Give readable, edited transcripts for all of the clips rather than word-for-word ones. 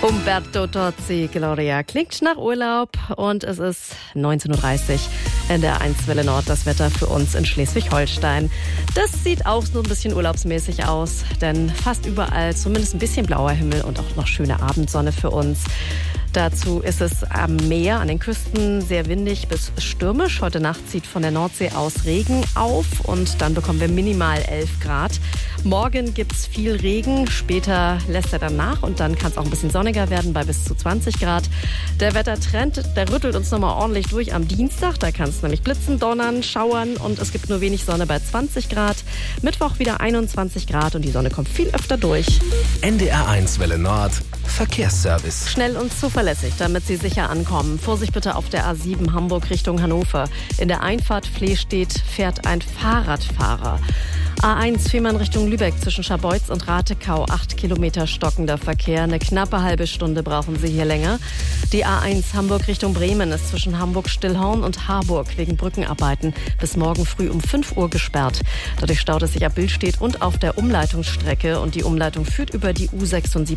Umberto Tozzi, Gloria, klingt nach Urlaub und es ist 19.30 Uhr in der 1 Welle Nord. Das Wetter für uns in Schleswig-Holstein. Das sieht auch so ein bisschen urlaubsmäßig aus, denn fast überall zumindest ein bisschen blauer Himmel und auch noch schöne Abendsonne für uns. Dazu ist es am Meer, an den Küsten sehr windig bis stürmisch. Heute Nacht zieht von der Nordsee aus Regen auf und dann bekommen wir minimal 11 Grad. Morgen gibt's viel Regen, später lässt er dann nach und dann kann es auch ein bisschen sonniger werden bei bis zu 20 Grad. Der Wettertrend, der rüttelt uns nochmal ordentlich durch am Dienstag. Da kann es nämlich blitzen, donnern, schauern und es gibt nur wenig Sonne bei 20 Grad. Mittwoch wieder 21 Grad und die Sonne kommt viel öfter durch. NDR 1 Welle Nord, Verkehrsservice. Schnell und zuverlässig, damit Sie sicher ankommen. Vorsicht bitte auf der A7 Hamburg Richtung Hannover. In der Einfahrt Flehstedt fährt ein Fahrradfahrer. A1 Fehmarn Richtung Lübeck zwischen Scharbeutz und Ratekau. 8 Kilometer stockender Verkehr. Eine knappe halbe Stunde brauchen Sie hier länger. Die A1 Hamburg Richtung Bremen ist zwischen Hamburg-Stillhorn und Harburg wegen Brückenarbeiten bis morgen früh um 5 Uhr gesperrt. Dadurch staut es sich ab Billstedt und auf der Umleitungsstrecke und die Umleitung führt über die U76.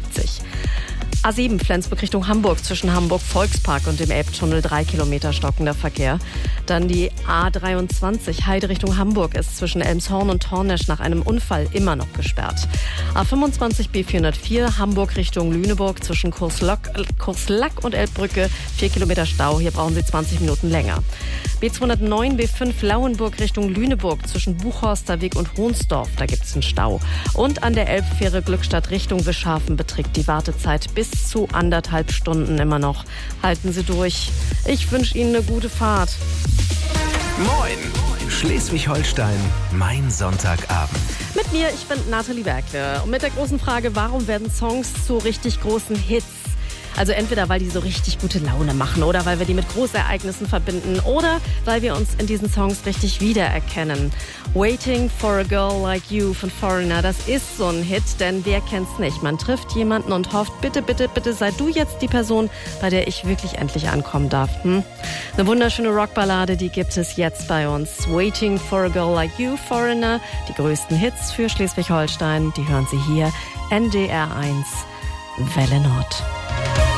A7 Flensburg Richtung Hamburg zwischen Hamburg-Volkspark und dem Elbtunnel 3 Kilometer stockender Verkehr. Dann die A23 Heide Richtung Hamburg ist zwischen Elmshorn und Tornesch nach einem Unfall immer noch gesperrt. A25 B404 Hamburg Richtung Lüneburg zwischen Kurslack und Elbbrücke 4 Kilometer Stau. Hier brauchen Sie 20 Minuten länger. B209 B5 Lauenburg Richtung Lüneburg zwischen Buchhorsterweg und Hohnsdorf. Da gibt es einen Stau. Und an der Elbfähre Glückstadt Richtung Wischhafen beträgt die Wartezeit bis zu 1,5 Stunden immer noch. Halten Sie durch. Ich wünsche Ihnen eine gute Fahrt. Moin! Schleswig-Holstein, mein Sonntagabend. Mit mir, ich bin Nathalie Bergle. Und mit der großen Frage, warum werden Songs zu richtig großen Hits? Also entweder, weil die so richtig gute Laune machen oder weil wir die mit Großereignissen verbinden oder weil wir uns in diesen Songs richtig wiedererkennen. Waiting for a Girl Like You von Foreigner, das ist so ein Hit, denn wer kennt's nicht? Man trifft jemanden und hofft, bitte, bitte, bitte sei du jetzt die Person, bei der ich wirklich endlich ankommen darf. Eine wunderschöne Rockballade, die gibt es jetzt bei uns. Waiting for a Girl Like You, Foreigner. Die größten Hits für Schleswig-Holstein, die hören Sie hier. NDR 1 Welle Nord.